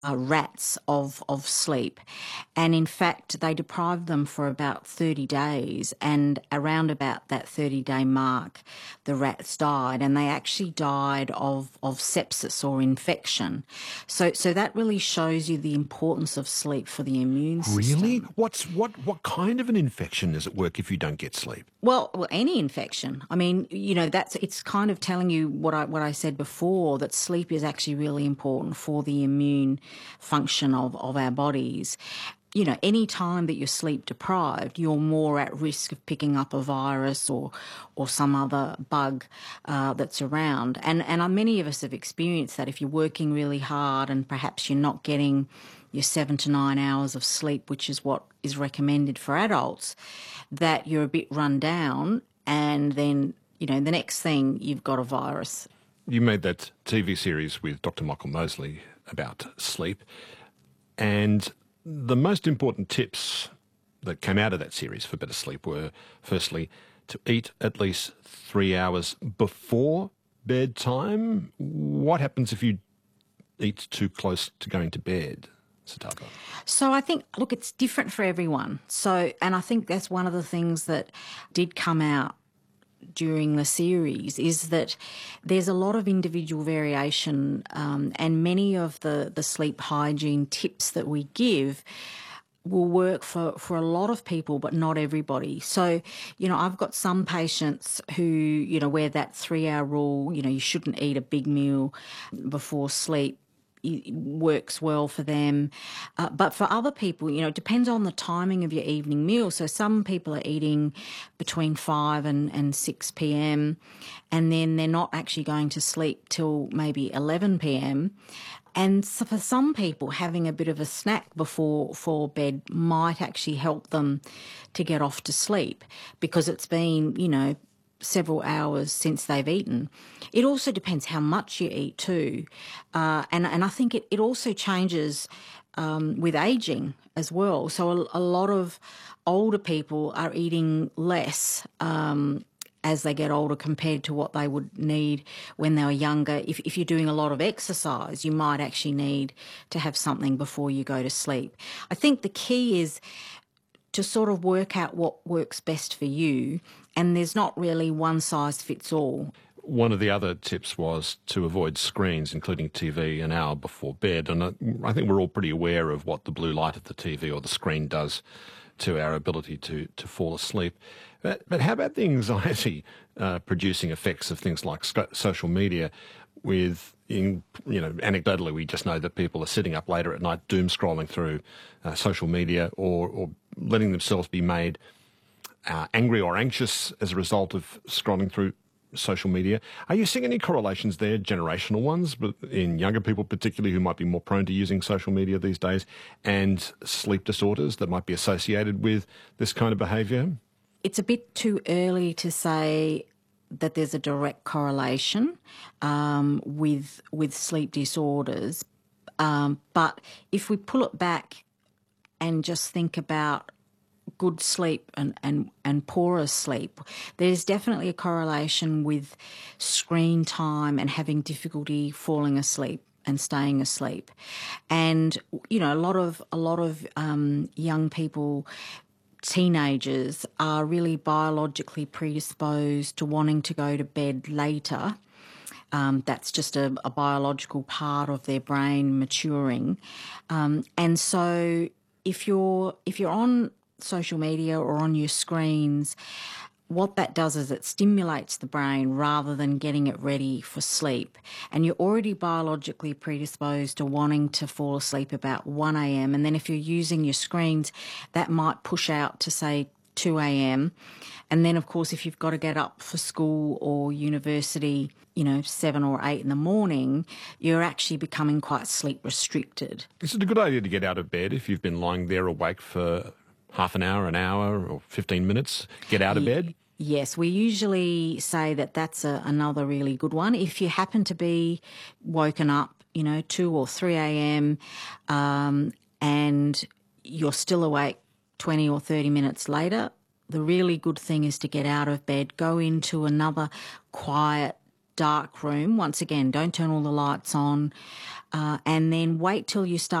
rats of sleep. And in fact, they deprived them for about 30 days. And around about that 30-day mark, the rats died. And they actually died of sepsis or infection. So that really shows you the importance of sleep for the immune system. Really? What kind of an infection does it work if you don't get sleep? Well, any infection. I mean, it's kind of telling you what I said before, that sleep is actually really important for the immune function of our bodies. Any time that you're sleep deprived, you're more at risk of picking up a virus or some other bug that's around. And many of us have experienced that. If you're working really hard and perhaps you're not getting your 7 to 9 hours of sleep, which is what is recommended for adults, that you're a bit run down, and then, the next thing, you've got a virus. You made that TV series with Dr. Michael Mosley about sleep, and the most important tips that came out of that series for better sleep were, firstly, to eat at least 3 hours before bedtime. What happens if you eat too close to going to bed, Sitapa? So I think, look, it's different for everyone. And I think that's one of the things that did come out during the series, is that there's a lot of individual variation, and many of the sleep hygiene tips that we give will work for a lot of people, but not everybody. So, I've got some patients who, where that 3-hour rule, you shouldn't eat a big meal before sleep, it works well for them. But for other people, it depends on the timing of your evening meal. So some people are eating between 5 and 6 p.m. and then they're not actually going to sleep till maybe 11 p.m. And so for some people, having a bit of a snack before bed might actually help them to get off to sleep, because it's been, several hours since they've eaten. It also depends how much you eat too. And I think it also changes with ageing as well. So a lot of older people are eating less as they get older compared to what they would need when they were younger. If you're doing a lot of exercise, you might actually need to have something before you go to sleep. I think the key is to sort of work out what works best for you, and there's not really one size fits all. One of the other tips was to avoid screens, including TV, an hour before bed. And I think we're all pretty aware of what the blue light of the TV or the screen does to our ability to fall asleep. But how about the anxiety producing effects of things like social media? Anecdotally, we just know that people are sitting up later at night doom scrolling through social media, or letting themselves be made angry or anxious as a result of scrolling through social media. Are you seeing any correlations there, generational ones, but in younger people particularly who might be more prone to using social media these days, and sleep disorders that might be associated with this kind of behaviour? It's a bit too early to say that there's a direct correlation with sleep disorders. But if we pull it back and just think about good sleep and poorer sleep, there's definitely a correlation with screen time and having difficulty falling asleep and staying asleep. And, a lot of young people, teenagers, are really biologically predisposed to wanting to go to bed later. That's just a biological part of their brain maturing. And so if you're on social media or on your screens, what that does is it stimulates the brain rather than getting it ready for sleep. And you're already biologically predisposed to wanting to fall asleep about 1 a.m. And then if you're using your screens, that might push out to, say, 2 a.m. And then, of course, if you've got to get up for school or university, 7 or 8 in the morning, you're actually becoming quite sleep restricted. Is it a good idea to get out of bed if you've been lying there awake for half an hour, or 15 minutes? Get out of bed? Yes, we usually say that that's another really good one. If you happen to be woken up, 2 or 3 a.m. And you're still awake 20 or 30 minutes later, the really good thing is to get out of bed, go into another quiet dark room. Once again, don't turn all the lights on, and then wait till you start